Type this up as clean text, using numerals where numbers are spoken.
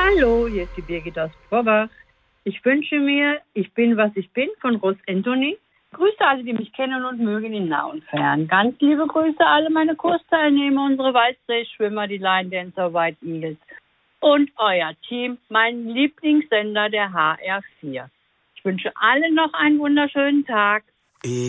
Hallo, hier ist die Birgit aus Vorbach. Ich wünsche mir Ich bin, was ich bin von Ross Anthony. Grüße alle, die mich kennen und mögen in nah und fern. Ganz liebe Grüße alle meine Kursteilnehmer, unsere Weißseeschwimmer, die Line Dancer White Eagles. Und euer Team, mein Lieblingssender der HR4. Ich wünsche allen noch einen wunderschönen Tag.